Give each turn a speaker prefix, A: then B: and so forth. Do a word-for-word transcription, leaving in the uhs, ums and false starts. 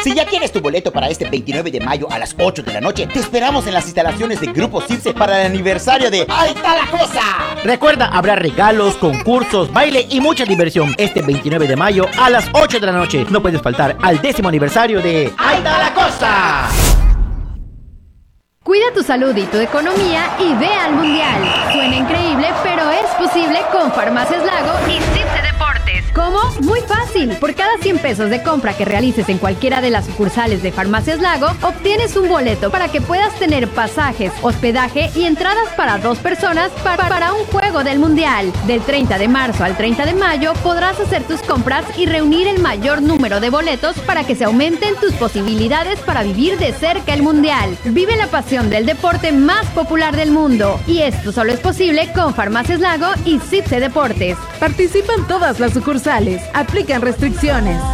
A: Si ya tienes tu boleto para este veintinueve de mayo a las ocho de la noche, te esperamos en las instalaciones de Grupo Cipse para el aniversario de ¡Ahí está la cosa!
B: Recuerda, habrá regalos, concursos, baile y mucha diversión este veintinueve de mayo a las ocho de la noche. No puedes faltar al décimo aniversario de ¡Ahí está la cosa!
C: Cuida tu salud y tu economía y ve al Mundial. Suena increíble, pero es posible con Farmacias Lago y Cipse Deportes. ¿Cómo? Muy fácil. Por cada cien pesos de compra que realices en cualquiera de las sucursales de Farmacias Lago, obtienes un boleto para que puedas tener pasajes, hospedaje y entradas para dos personas para, para un juego del Mundial. Del treinta de marzo al treinta de mayo podrás hacer tus compras y reunir el mayor número de boletos para que se aumenten tus posibilidades para vivir de cerca el Mundial. Vive la pasión del deporte más popular del mundo. Y esto solo es posible con Farmacias Lago y Cipse Deportes.
D: Participan todas las sucursales. Aplican restricciones.